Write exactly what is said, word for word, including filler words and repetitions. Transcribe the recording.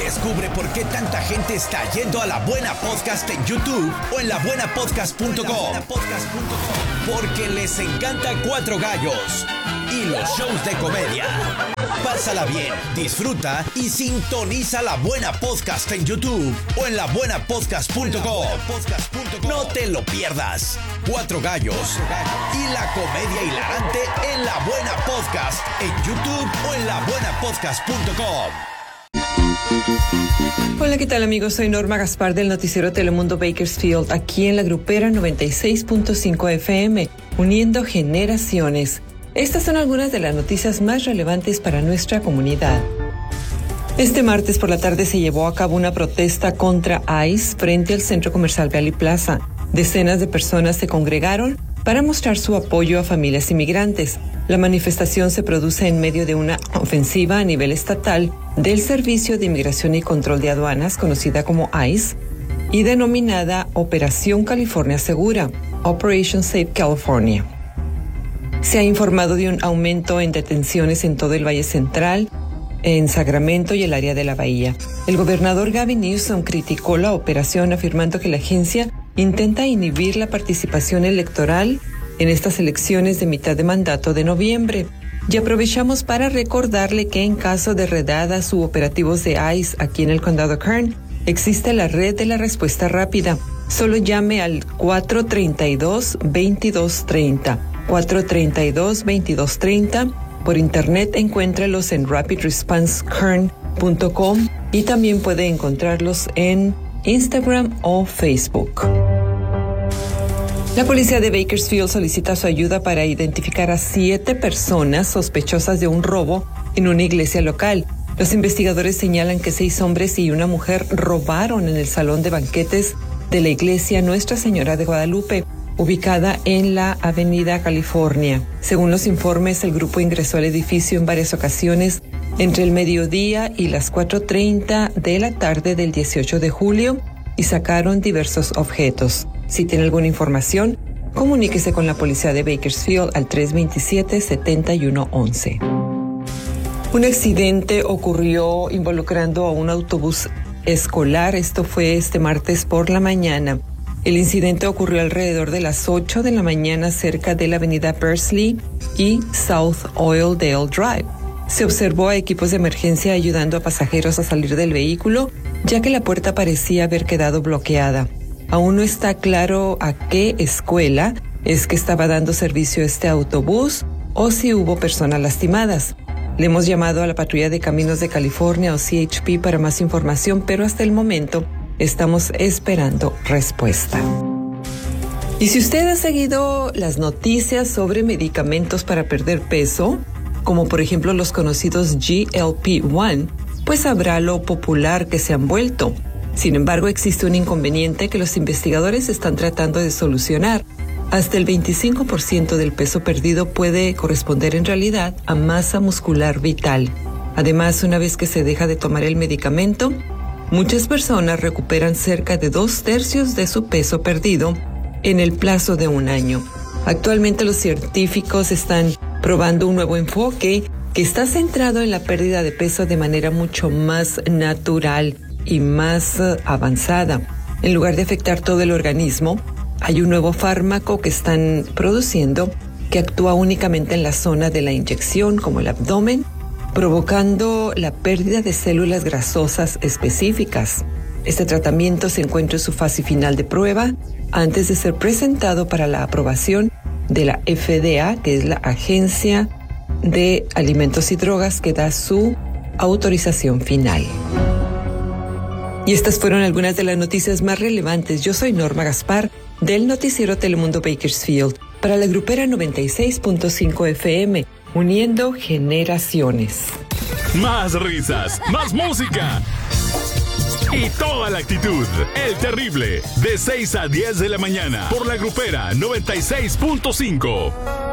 Descubre por qué tanta gente está yendo a La Buena Podcast en YouTube o en la buena podcast punto com. Porque les encanta Cuatro Gallos y los shows de comedia. Pásala bien, disfruta y sintoniza La Buena Podcast en YouTube o en la buena podcast punto com. No te lo pierdas. Cuatro Gallos y la comedia hilarante en La Buena Podcast en YouTube o en la buena podcast punto com. Hola, ¿qué tal, amigos? Soy Norma Gaspar del noticiero Telemundo Bakersfield, aquí en la Grupera noventa y seis punto cinco F M, uniendo generaciones. Estas son algunas de las noticias más relevantes para nuestra comunidad. Este martes por la tarde se llevó a cabo una protesta contra ICE frente al Centro Comercial Valley Plaza. Decenas de personas se congregaron para mostrar su apoyo a familias inmigrantes. La manifestación se produce en medio de una ofensiva a nivel estatal del Servicio de Inmigración y Control de Aduanas, conocida como ICE, y denominada Operación California Segura, Operation Safe California. Se ha informado de un aumento en detenciones en todo el Valle Central, en Sacramento y el área de la Bahía. El gobernador Gavin Newsom criticó la operación, afirmando que la agencia intenta inhibir la participación electoral en estas elecciones de mitad de mandato de noviembre. Y aprovechamos para recordarle que en caso de redadas u operativos de ICE aquí en el condado Kern, existe la red de la respuesta rápida. Solo llame al cuatro tres dos, dos dos tres cero. cuatro tres dos, dos dos tres cero. Por internet encuéntrelos en rapid response kern punto com y también puede encontrarlos en Instagram o Facebook. La policía de Bakersfield solicita su ayuda para identificar a siete personas sospechosas de un robo en una iglesia local. Los investigadores señalan que seis hombres y una mujer robaron en el salón de banquetes de la iglesia Nuestra Señora de Guadalupe, ubicada en la Avenida California. Según los informes, el grupo ingresó al edificio en varias ocasiones entre el mediodía y las cuatro treinta de la tarde del dieciocho de julio y sacaron diversos objetos. Si tiene alguna información, comuníquese con la policía de Bakersfield al tres dos siete, siete uno once. Un accidente ocurrió involucrando a un autobús escolar. Esto fue este martes por la mañana. El incidente ocurrió alrededor de las ocho de la mañana cerca de la avenida Bursley y South Oildale Drive. Se observó a equipos de emergencia ayudando a pasajeros a salir del vehículo, ya que la puerta parecía haber quedado bloqueada. Aún no está claro a qué escuela es que estaba dando servicio este autobús o si hubo personas lastimadas. Le hemos llamado a la Patrulla de Caminos de California o C H P para más información, pero hasta el momento estamos esperando respuesta. Y si usted ha seguido las noticias sobre medicamentos para perder peso, como por ejemplo los conocidos G L P uno, pues sabrá lo popular que se han vuelto. Sin embargo, existe un inconveniente que los investigadores están tratando de solucionar. Hasta el veinticinco por ciento del peso perdido puede corresponder en realidad a masa muscular vital. Además, una vez que se deja de tomar el medicamento, muchas personas recuperan cerca de dos tercios de su peso perdido en el plazo de un año. Actualmente los científicos están probando un nuevo enfoque que está centrado en la pérdida de peso de manera mucho más natural y más uh, avanzada. En lugar de afectar todo el organismo, hay un nuevo fármaco que están produciendo que actúa únicamente en la zona de la inyección, como el abdomen, provocando la pérdida de células grasosas específicas. Este tratamiento se encuentra en su fase final de prueba antes de ser presentado para la aprobación de la F D A, que es la Agencia de Alimentos y Drogas, que da su autorización final. Y estas fueron algunas de las noticias más relevantes. Yo soy Norma Gaspar del noticiero Telemundo Bakersfield para la Grupera noventa y seis punto cinco F M, uniendo generaciones. Más risas, más música y toda la actitud. El Terrible, de seis a diez de la mañana por la Grupera noventa y seis punto cinco.